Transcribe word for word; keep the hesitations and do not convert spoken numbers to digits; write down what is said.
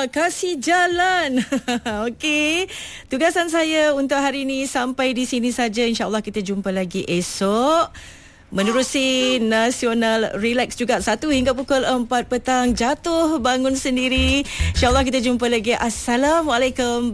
kasih jalan. Okey, tugasan saya untuk hari ini sampai di sini saja. InsyaAllah kita jumpa lagi esok menerusi Nasional Relax juga satu hingga pukul empat petang. Jatuh bangun sendiri. InsyaAllah kita jumpa lagi. Assalamualaikum.